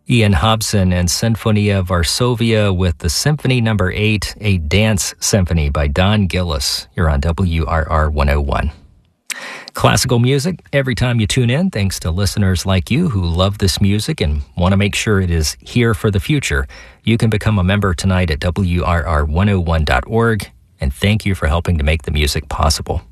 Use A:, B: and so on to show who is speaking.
A: Ian Hobson and Sinfonia Varsovia with the Symphony No. 8, a dance symphony by Don Gillis. You're on WRR 101. Classical music every time you tune in, thanks to listeners like you who love this music and want to make sure it is here for the future. You can become a member tonight at WRR101.org, and thank you for helping to make the music possible.